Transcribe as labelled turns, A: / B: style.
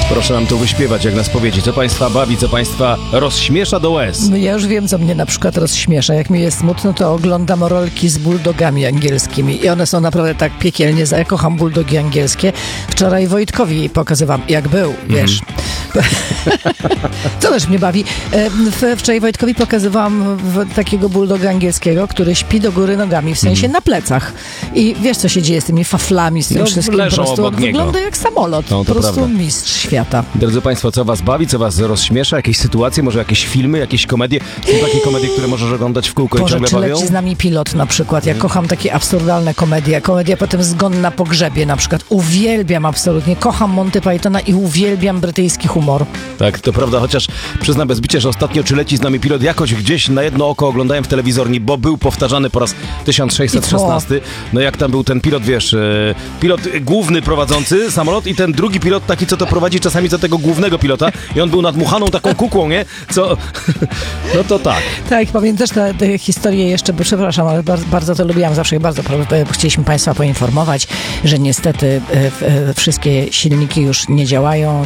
A: Proszę nam to wyśpiewać, jak nas powiedzieć. Co państwa bawi, co państwa rozśmiesza do łez?
B: No ja już wiem, co mnie na przykład rozśmiesza. Jak mi jest smutno, to oglądam rolki z bulldogami angielskimi i one są naprawdę tak piekielnie. Ja kocham bulldogi angielskie. Wczoraj Wojtkowi pokazywałam, jak był, wiesz. To też mnie bawi. Wczoraj Wojtkowi pokazywałam takiego bulldoga angielskiego, który śpi do góry nogami, w sensie na plecach. I wiesz, co się dzieje z tymi faflami, z tym wszystkim. Po prostu on wygląda jak samolot.
A: No,
B: po prostu
A: prawda.
B: mistrz świata.
A: Drodzy państwo, co was bawi, co was rozśmiesza? Jakieś sytuacje, może jakieś filmy, jakieś komedie? Są takie komedie, które możesz oglądać w kółko i ciągle
B: czy
A: bawią?
B: leci z nami pilot na przykład. Ja kocham takie absurdalne komedie. Komedia potem Zgon na pogrzebie na przykład. Uwielbiam absolutnie. Kocham Monty Pythona i uwielbiam brytyjski humor.
A: Tak, to prawda, chociaż przyznam bez bicia, że ostatnio Czy leci z nami pilot jakoś gdzieś na jedno oko oglądałem w telewizorni, bo był powtarzany po raz 1616. No jak tam był ten pilot, wiesz, pilot główny prowadzący samolot i ten drugi pilot taki, co to prowadzi czasami za tego głównego pilota i on był nadmuchaną taką kukłą, nie? Co? No to tak.
B: Tak, pamiętasz tę historię jeszcze, bo przepraszam, ale bardzo to lubiłam, zawsze bardzo chcieliśmy państwa poinformować, że niestety wszystkie silniki już nie działają